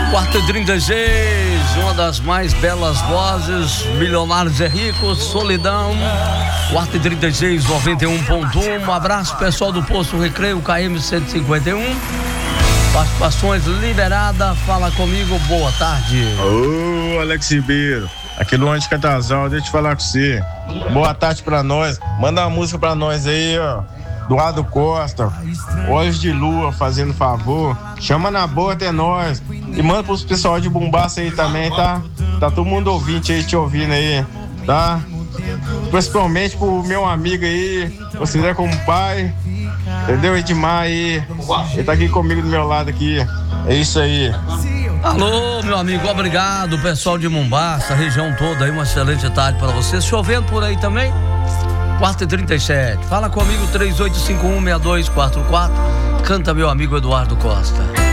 4h36, uma das mais belas vozes, Milionários é Ricos, Solidão. 4h36, 91.1. Um abraço pessoal do Posto Recreio, KM 151. Participações liberada, fala comigo, boa tarde. Ô, Alex Ribeiro, aqui do Antes Catasal, deixa eu falar com você. Boa tarde pra nós, manda uma música pra nós aí, ó. Eduardo Costa, Olhos de Lua, fazendo favor. Chama na boa até nós. E manda pros pessoal de Bombaça aí também, tá? Tá todo mundo ouvinte aí, te ouvindo aí, tá? Principalmente pro meu amigo aí, considera como pai, entendeu? Edmar aí, ele tá aqui comigo do meu lado aqui. É isso aí. Alô, meu amigo, obrigado, pessoal de Mombaça, região toda aí, uma excelente tarde para você. Chovendo por aí também? 4h37, fala comigo, 3851-6244, canta meu amigo Eduardo Costa.